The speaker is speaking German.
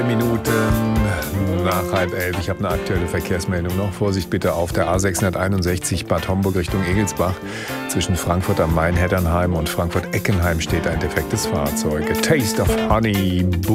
Minuten nach 10:30. Ich habe eine aktuelle Verkehrsmeldung noch. Vorsicht bitte auf der A661 Bad Homburg Richtung Egelsbach. Zwischen Frankfurt am Main, Heddernheim und Frankfurt-Eckenheim steht ein defektes Fahrzeug. A Taste of Honey.